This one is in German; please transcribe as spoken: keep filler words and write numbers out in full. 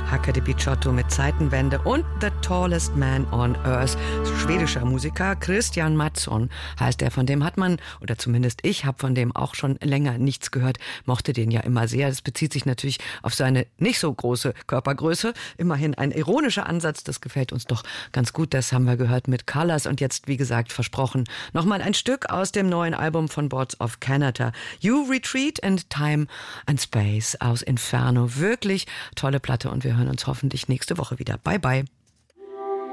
Hacke de Picciotto mit Zeitenwende und The Tallest Man on Earth. Schwedischer Musiker Christian Mattsson heißt er. Von dem hat man, oder zumindest ich habe von dem auch schon länger nichts gehört, mochte den ja immer sehr. Das bezieht sich natürlich auf seine nicht so große Körpergröße. Immerhin ein ironischer Ansatz, das gefällt uns doch ganz gut. Das haben wir gehört mit Colors und jetzt, wie gesagt, versprochen, nochmal ein Stück aus dem neuen Album von Boards of Canada. You Retreat in Time and Space aus Inferno. Wirklich tolle Platte und wir hören uns hoffentlich nächste Woche wieder. Bye, bye.